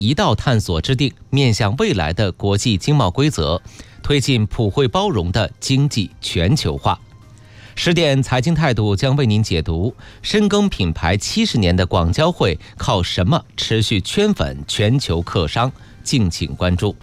一道探索制定面向未来的国际经贸规则，推进普惠包容的经济全球化。10点财经态度将为您解读深耕品牌70年的广交会靠什么持续圈粉全球客商，敬请关注。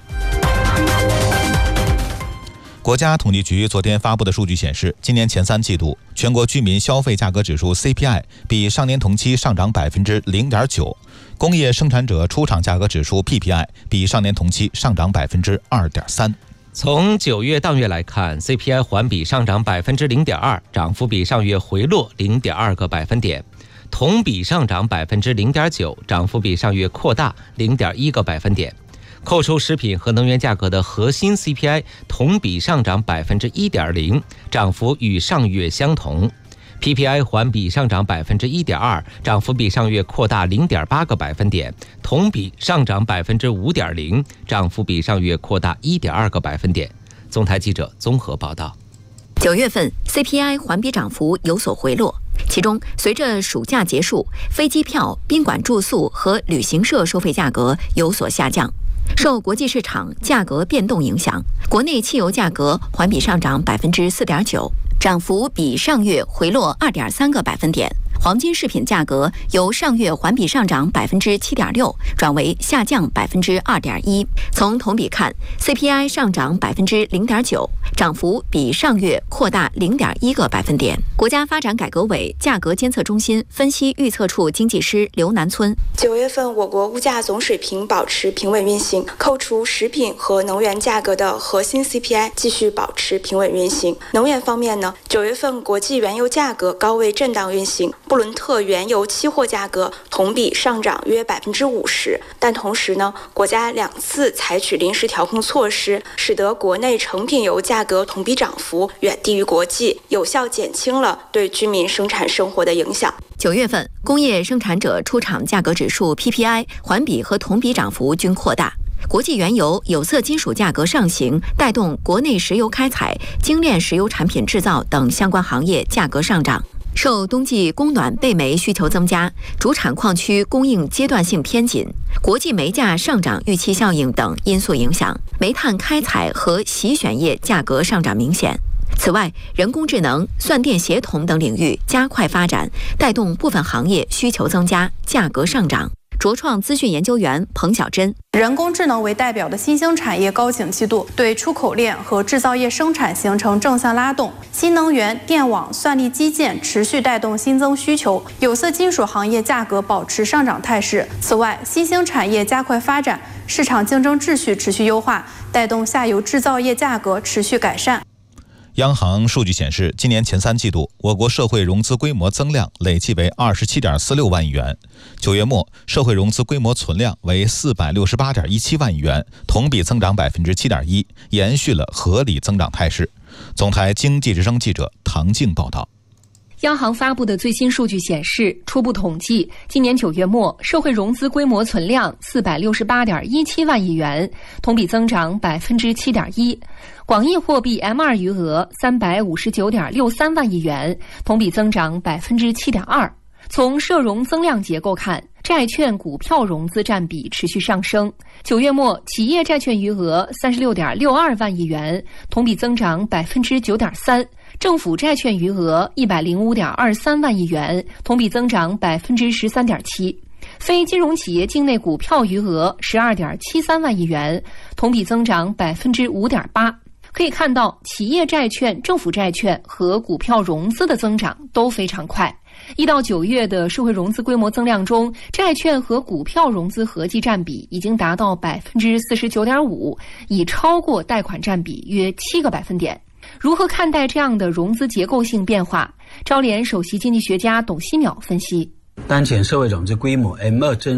国家统计局昨天发布的数据显示，今年前3季度全国居民消费价格指数 CPI 比上年同期上涨 0.9%， 工业生产者出厂价格指数 PPI 比上年同期上涨 2.3%。 从9月当月来看， CPI 环比上涨 0.2%， 涨幅比上月回落 0.2个百分点；同比上涨 0.9%， 涨幅比上月扩大 0.1个百分点。扣除食品和能源价格的核心 CPI 同比上涨 1.0%， 涨幅与上月相同。PPI 环比上涨 1.2%， 涨幅比上月扩大 0.8个百分点；同比上涨 5.0%， 涨幅比上月扩大 1.2个百分点。总台记者综合报道。 9月份 CPI 环比涨幅有所回落，其中随着暑假结束，飞机票、宾馆住宿和旅行社收费价格有所下降。受国际市场价格变动影响，国内汽油价格环比上涨 4.9%， 涨幅比上月回落 2.3个百分点。黄金饰品价格由上月环比上涨 7.6%， 转为下降 2.1%。从同比看， CPI 上涨 0.9%， 涨幅比上月扩大 0.1个百分点。国家发展改革委价格监测中心分析预测处经济师刘南村 ：9月份我国物价总水平保持平稳运行，扣除食品和能源价格的核心 CPI 继续保持平稳运行。能源方面呢，9月份国际原油价格高位震荡运行，布伦特原油期货价格同比上涨约 50%， 但同时呢，国家2次采取临时调控措施，使得国内成品油价格同比涨幅远低于国际，有效减轻了对居民生产生活的影响。 9月份工业生产者出厂价格指数 PPI 环比和同比涨幅均扩大。国际原油、有色金属价格上行，带动国内石油开采、精炼石油产品制造等相关行业价格上涨。受冬季供暖备煤需求增加，主产矿区供应阶段性偏紧，国际煤价上涨预期效应等因素影响，煤炭开采和洗选业价格上涨明显。此外，人工智能、算电协同等领域加快发展，带动部分行业需求增加，价格上涨。卓创资讯研究员彭晓珍： 人工智能为代表的新兴产业高景气度，对出口链和制造业生产形成正向拉动。新能源、电网、算力基建持续带动新增需求，有色金属行业价格保持上涨态势。此外，新兴产业加快发展，市场竞争秩序持续优化，带动下游制造业价格持续改善。 央行数据显示，今年前3季度，我国社会融资规模增量累计为 27.46 万亿元。9月末，社会融资规模存量为 468.17 万亿元，同比增长 7.1%， 延续了合理增长态势。总台经济之声记者唐静报道。 央行发布的最新数据显示，初步统计，今年9月末，社会融资规模存量 468.17 万亿元，同比增长 7.1%。广义货币 M2 余额 359.63 万亿元，同比增长 7.2%。从社融增量结构看，债券、股票融资占比持续上升。9月末，企业债券余额 36.62 万亿元，同比增长 9.3%。政府债券余额 105.23 万亿元，同比增长 13.7%。非金融企业境内股票余额 12.73 万亿元，同比增长 5.8%。可以看到，企业债券、政府债券和股票融资的增长都非常快。1到9月的社会融资规模增量中，债券和股票融资合计占比已经达到 49.5%， 已超过贷款占比约7个百分点。如何看待这样的融资结构性变化？招联首席经济学家董希淼分析： 当前社会融资规模 M2 增